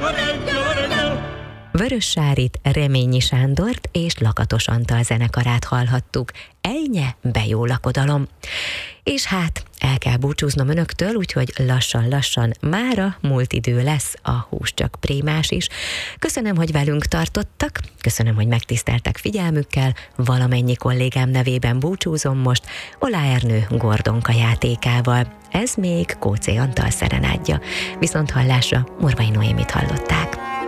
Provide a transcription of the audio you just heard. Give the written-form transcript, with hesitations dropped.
Vörös Sárit, Reményi Sándort és Lakatos Antal zenekarát hallhattuk. Ejnye, bejó lakodalom. És hát el kell búcsúznom önöktől, úgyhogy lassan-lassan mára múlt idő lesz, a hús csak prémás is. Köszönöm, hogy velünk tartottak, köszönöm, hogy megtiszteltek figyelmükkel, valamennyi kollégám nevében búcsúzom most Ola Ernő Gordonka játékával. Ez még Kócé Antal szerenádja. Viszont hallásra Morvai Noémit hallották.